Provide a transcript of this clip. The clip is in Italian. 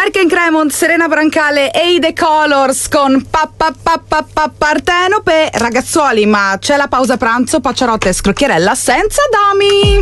Erken Cremont, Serena Brancale e i The Colors con Partenope. Ragazzuoli, ma c'è la pausa pranzo, Pacciarotta e Scrocchierella senza Domi.